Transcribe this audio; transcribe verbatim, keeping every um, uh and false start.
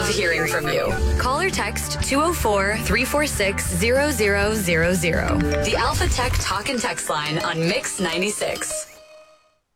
love hearing from you. Call or text two oh four, three four six, zero zero zero zero. The Alpha Tech Talk and Text line on Mix ninety-six.